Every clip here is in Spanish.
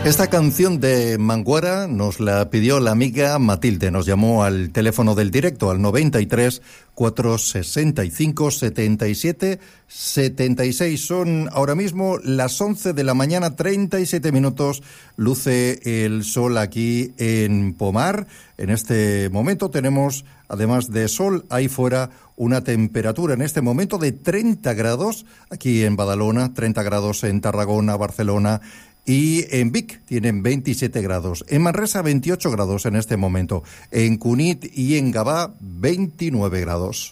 Esta canción de Manguara nos la pidió la amiga Matilde. Nos llamó al teléfono del directo al 93 465 77 76. Son ahora mismo las 11 de la mañana, 37 minutos. Luce el sol aquí en Pomar. En este momento tenemos, además de sol, ahí fuera una temperatura en este momento de 30 grados aquí en Badalona, 30 grados en Tarragona, Barcelona, y en Vic tienen 27 grados. En Manresa, 28 grados en este momento. En Cunit y en Gavà, 29 grados.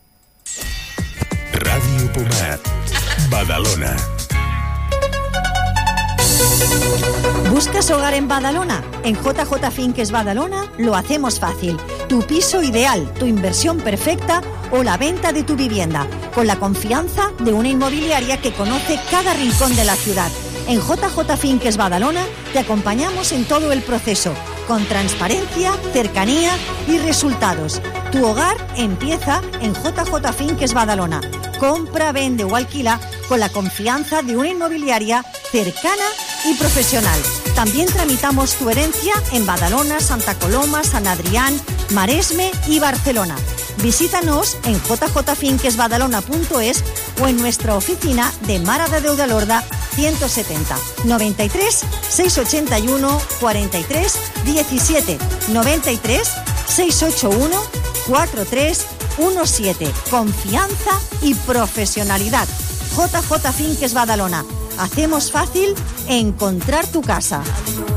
Radio Pomar, Badalona. ¿Buscas hogar en Badalona? En JJ Finques Badalona lo hacemos fácil. Tu piso ideal, tu inversión perfecta o la venta de tu vivienda, con la confianza de una inmobiliaria que conoce cada rincón de la ciudad. En JJ Finques Badalona te acompañamos en todo el proceso, con transparencia, cercanía y resultados. Tu hogar empieza en JJ Finques Badalona. Compra, vende o alquila con la confianza de una inmobiliaria cercana y profesional. También tramitamos tu herencia en Badalona, Santa Coloma, San Adrián, Maresme y Barcelona. Visítanos en jjfinquesbadalona.es o en nuestra oficina de Mara de Déu de Lorda 170 93 681 43 17 93 681 43 17. Confianza y profesionalidad. JJ Finques Badalona. Hacemos fácil encontrar tu casa.